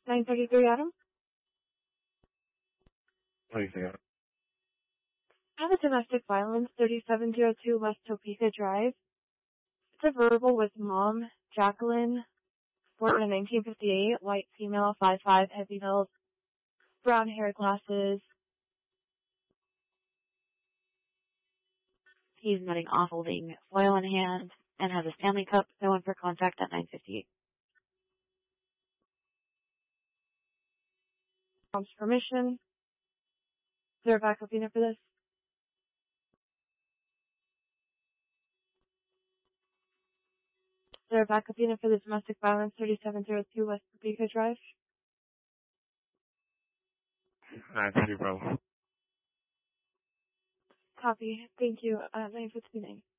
933 Adam? What do you think? I have a domestic violence, 3702 West Topeka Drive. It's a verbal with mom, Jacqueline, born in 1958, white female, 5'5", heavy build, brown hair, glasses. He's nutting off holding foil in hand and has a Stanley Cup. No one for contact at 9:58. Mom's permission. Is there a backup unit for this? Is there a backup unit for the domestic violence, 3702 West Topeka Drive? 930, bro. Copy. Thank you. 959.